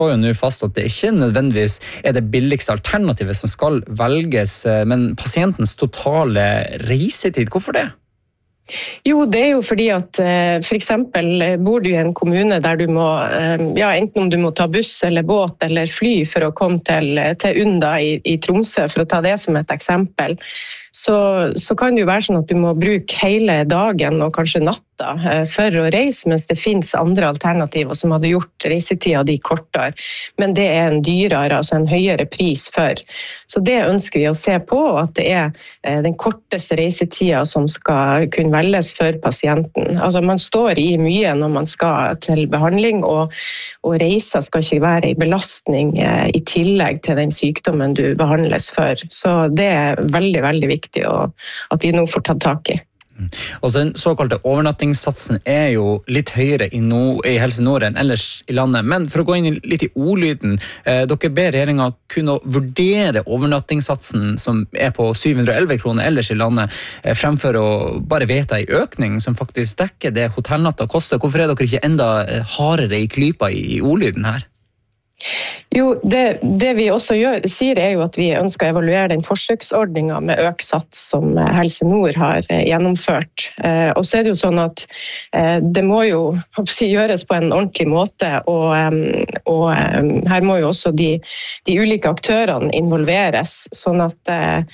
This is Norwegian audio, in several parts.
slår jo nå fast at det ikke nødvendigvis det billigste alternativet som skal velges, men pasientens totale reisetid, hvorfor det? Jo, det jo fordi at for eksempel bor du i en kommune der du må, enten om du må ta buss eller båt eller fly for å komme til Unda i Tromsø, for å ta det som et eksempel, så kan det jo være sånn at du må bruke hele dagen og kanskje natta for å reise, mens det finnes andre alternativer som hadde gjort reisetida de kortere, men det en dyrere, altså en høyere pris for. Så det ønsker vi å se på, at det den korteste reisetida som skal kunne velges for pasienten. Altså man står i mye når man skal til behandling, og reiser skal ikke være en belastning i tillegg til den sykdommen du behandles for. Så det veldig, veldig viktig at vi nå får tatt tak i. Og så den såkalte overnattingssatsen jo litt høyere i Helse Nord enn ellers i landet, men for å gå inn litt i ordlyden, dere ber regjeringen kunne vurdere overnattingssatsen som på 711 kroner ellers i landet, fremfor å bare vedta en økning som faktisk dekker det hotellnatta koster. Hvorfor dere ikke enda hardere i klypa i ordlyden her? Jo, det vi også sier jo at vi ønsker å evaluere den forsøksordningen med økt sats som Helse Nord har gjennomført. Og så det jo sånn at det må jo gjøres på en ordentlig måte, og her må jo også de ulike aktørene involveres, sånn at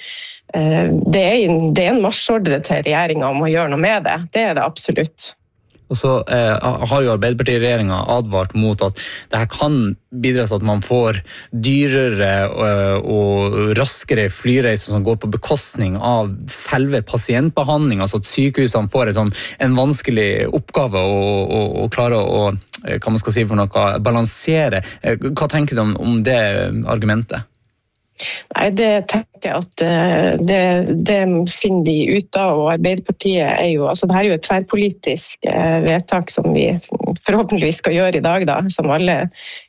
det en marsjordre til regjeringen om å gjøre noe med det. Det det absolutt. Og så har jo Arbeiderparti-regjeringen advart mot at det her kan bidra til at man får dyrere og raskere flyreiser som går på bekostning av selve pasientbehandling, altså at sykehusene får en vanskelig oppgave å klare å, hva man skal si for noe, balansere. Hva tenker du om det argumentet? Nei, det tenker jeg at det finner vi ut av, og Arbeiderpartiet jo, altså det her jo et tverrpolitisk vedtak som vi forhåpentligvis skal gjøre i dag, da, som alle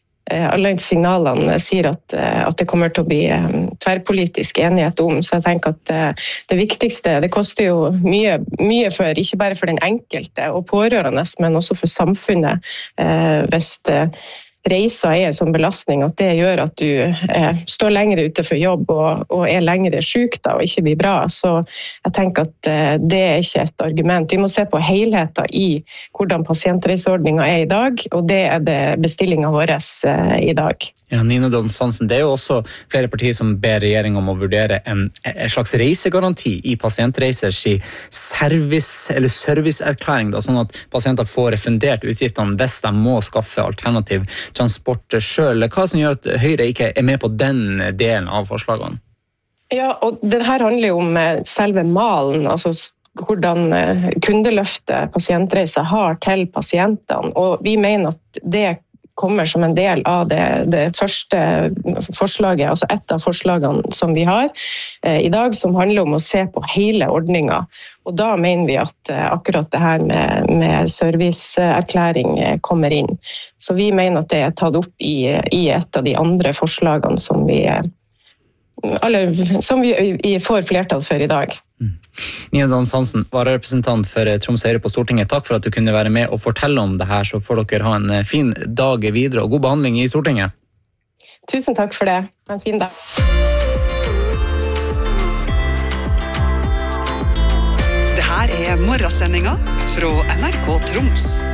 signalene sier at det kommer til å bli tverrpolitisk enighet om, så jeg tenker at det viktigste, det koster jo mye for, ikke bare for den enkelte og pårørende, men også for samfunnet, hvis reiser en sånn belastning at det gjør at du står lenger ute for jobb og lengre syk da, og ikke blir bra. Så jeg tenker at det ikke et argument. Vi må se på helheten i hvordan pasientreiseordningen i dag, og det det bestillingen vår i dag. Ja, Nina Dons Hansen, det jo også flere partier som ber regjeringen om å vurdere en slags reisegaranti i pasientreisers service- eller serviceerklæring, da, sånn at pasienter får refundert utgiftene hvis de må skaffe alternativ transport selv. Hva som gjør at Høyre ikke med på den delen av forslagene? Ja, og det her handler jo om selve malen, altså hvordan kundeløftet pasientreiser har til pasientene, og vi mener at det kommer som en del av det første forslaget, altså et av forslagene som vi har i dag, som handler om å se på hele ordningen. Og da mener vi at akkurat det her med serviceerklæring kommer inn. Så vi mener at det tatt opp i et av de andre forslagene som vi får flertall for i dag. Nina Dons Hansen, vararepresentant for Troms Høyre på Stortinget. Takk for at du kunne være med og fortelle om det her, så får dere ha en fin dag videre og god behandling i Stortinget. Tusen takk for det. Ha en fin dag. Det her morgensendinga fra NRK Troms.